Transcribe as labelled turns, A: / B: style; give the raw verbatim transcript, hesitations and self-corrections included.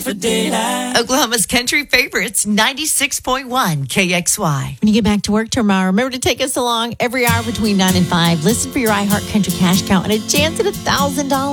A: for daylight.
B: Oklahoma's country favorites, ninety-six point one K X Y.
C: When you get back to work tomorrow, remember to take us along every hour between nine and five. Listen for your iHeart Country Cash Count and a chance at one thousand dollars.